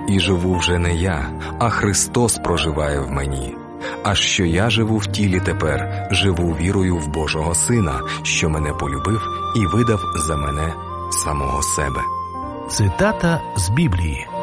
І живу вже не я, а Христос проживає в мені. А що я живу в тілі тепер, живу вірою в Божого Сина, що мене полюбив і видав за мене самого себе. Цитата з Біблії.